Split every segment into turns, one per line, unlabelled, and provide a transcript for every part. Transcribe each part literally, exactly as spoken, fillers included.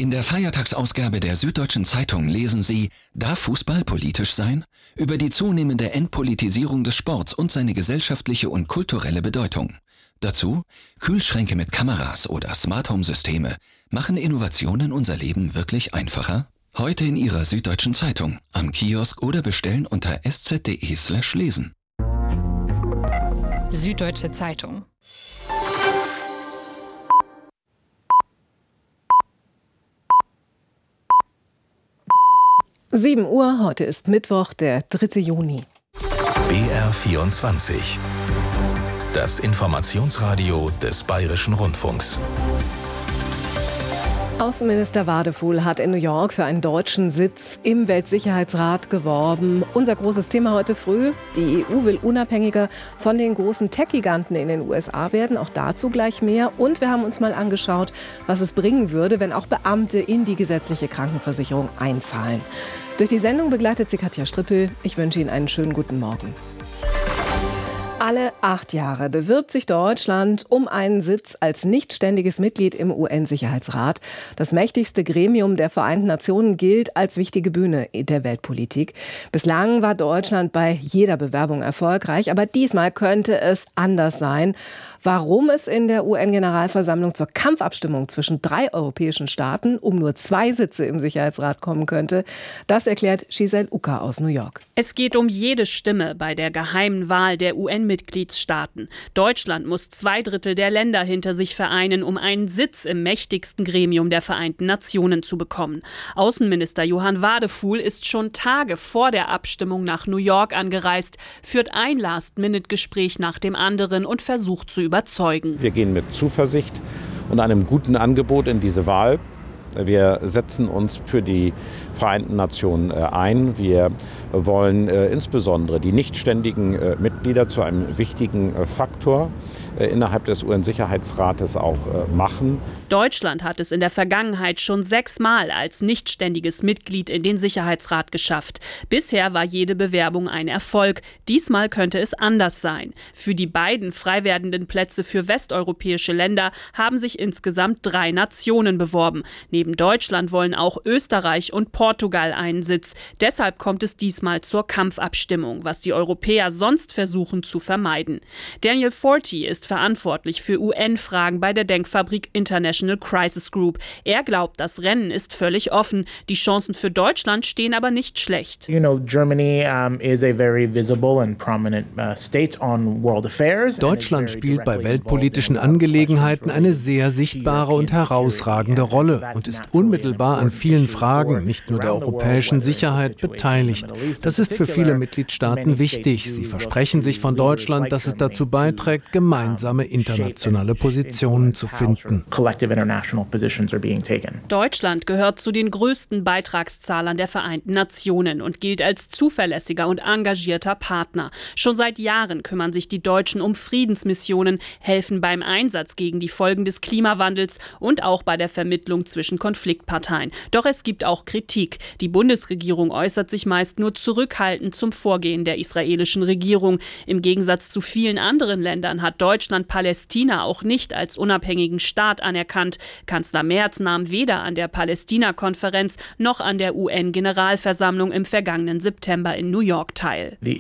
In der Feiertagsausgabe der Süddeutschen Zeitung lesen Sie: Darf Fußball politisch sein? Über die zunehmende Entpolitisierung des Sports und seine gesellschaftliche und kulturelle Bedeutung. Dazu: Kühlschränke mit Kameras oder Smart-Home-Systeme. Machen Innovationen unser Leben wirklich einfacher? Heute in Ihrer Süddeutschen Zeitung, am Kiosk oder bestellen unter sz punkt de slash lesen.
Süddeutsche Zeitung.
sieben Uhr, heute ist Mittwoch, der dritte Juni.
B R vierundzwanzig. Das Informationsradio des Bayerischen Rundfunks.
Außenminister Wadefuhl hat in New York für einen deutschen Sitz im Weltsicherheitsrat geworben. Unser großes Thema heute früh: Die E U will unabhängiger von den großen Tech-Giganten in den U S A werden. Auch dazu gleich mehr. Und wir haben uns mal angeschaut, was es bringen würde, wenn auch Beamte in die gesetzliche Krankenversicherung einzahlen. Durch die Sendung begleitet sie Katja Strippel. Ich wünsche Ihnen einen schönen guten Morgen. Alle acht Jahre bewirbt sich Deutschland um einen Sitz als nichtständiges Mitglied im U N-Sicherheitsrat. Das mächtigste Gremium der Vereinten Nationen gilt als wichtige Bühne der Weltpolitik. Bislang war Deutschland bei jeder Bewerbung erfolgreich, aber diesmal könnte es anders sein. Warum es in der U N-Generalversammlung zur Kampfabstimmung zwischen drei europäischen Staaten um nur zwei Sitze im Sicherheitsrat kommen könnte, das erklärt Giselle Ucker aus New York.
Es geht um jede Stimme bei der geheimen Wahl der U N-Mitgliedstaaten. Deutschland muss zwei Drittel der Länder hinter sich vereinen, um einen Sitz im mächtigsten Gremium der Vereinten Nationen zu bekommen. Außenminister Johann Wadefuhl ist schon Tage vor der Abstimmung nach New York angereist, führt ein Last-Minute-Gespräch nach dem anderen und versucht zu überzeugen.
Wir gehen mit Zuversicht und einem guten Angebot in diese Wahl. Wir setzen uns für die Vereinten Nationen ein. Wir wollen äh, insbesondere die nichtständigen äh, Mitglieder zu einem wichtigen äh, Faktor äh, innerhalb des U N-Sicherheitsrates auch äh, machen.
Deutschland hat es in der Vergangenheit schon sechsmal als nichtständiges Mitglied in den Sicherheitsrat geschafft. Bisher war jede Bewerbung ein Erfolg. Diesmal könnte es anders sein. Für die beiden frei werdenden Plätze für westeuropäische Länder haben sich insgesamt drei Nationen beworben. Neben Deutschland wollen auch Österreich und Portugal einen Sitz. Deshalb kommt es diesmal zur Kampfabstimmung, was die Europäer sonst versuchen zu vermeiden. Daniel Forti ist verantwortlich für U N-Fragen bei der Denkfabrik International Crisis Group. Er glaubt, das Rennen ist völlig offen. Die Chancen für Deutschland stehen aber nicht schlecht.
You know, Germany um, is a very visible and prominent uh, state on world affairs.
Deutschland spielt bei weltpolitischen Angelegenheiten eine sehr sichtbare und herausragende Rolle und ist unmittelbar an vielen Fragen, nicht nur der europäischen Sicherheit, beteiligt. Das ist für viele Mitgliedstaaten wichtig. Sie versprechen sich von Deutschland, dass es dazu beiträgt, gemeinsame internationale Positionen zu finden.
Deutschland gehört zu den größten Beitragszahlern der Vereinten Nationen und gilt als zuverlässiger und engagierter Partner. Schon seit Jahren kümmern sich die Deutschen um Friedensmissionen, helfen beim Einsatz gegen die Folgen des Klimawandels und auch bei der Vermittlung zwischen Konfliktparteien. Doch es gibt auch Kritik. Die Bundesregierung äußert sich meist nur zurückhaltend zum Vorgehen der israelischen Regierung. Im Gegensatz zu vielen anderen Ländern hat Deutschland Palästina auch nicht als unabhängigen Staat anerkannt. Kanzler Merz nahm weder an der Palästina-Konferenz noch an der U N-Generalversammlung im vergangenen September in New York teil.
Die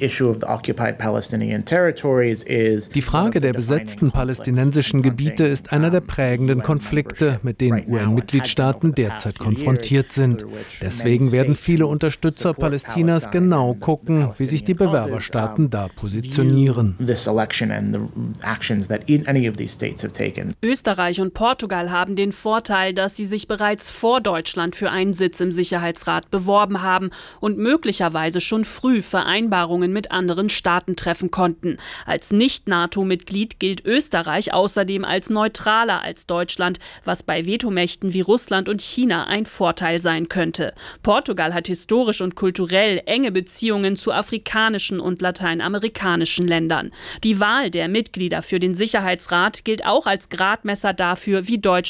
Frage der besetzten palästinensischen Gebiete ist einer der prägenden Konflikte, mit denen U N-Mitgliedstaaten derzeit konfrontiert sind. Deswegen werden viele Unterstützer Palästinas genau gucken, wie sich die Bewerberstaaten da positionieren.
Österreich und Portugal haben den Vorteil, dass sie sich bereits vor Deutschland für einen Sitz im Sicherheitsrat beworben haben und möglicherweise schon früh Vereinbarungen mit anderen Staaten treffen konnten. Als Nicht-NATO-Mitglied gilt Österreich außerdem als neutraler als Deutschland, was bei Vetomächten wie Russland und China ein Vorteil sein könnte. Portugal hat historisch und kulturell enge Beziehungen zu afrikanischen und lateinamerikanischen Ländern. Die Wahl der Mitglieder für den Sicherheitsrat gilt auch als Gradmesser dafür, wie Deutschland